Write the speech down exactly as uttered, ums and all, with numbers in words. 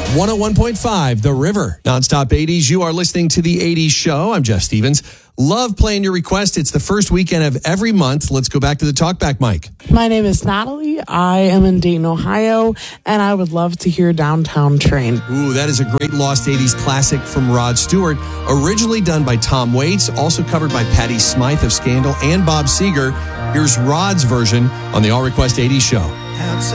one oh one point five, The River. Nonstop eighties. You are listening to The eighties Show. I'm Jeff Stevens. Love playing your request. It's the first weekend of every month. Let's go back to the talkback mic. My name is Natalie. I am in Dayton, Ohio, and I would love to hear Downtown Train. Ooh, that is a great Lost eighties classic from Rod Stewart. Originally done by Tom Waits, also covered by Patti Smythe of Scandal and Bob Seger. Here's Rod's version on the All Request eighties Show.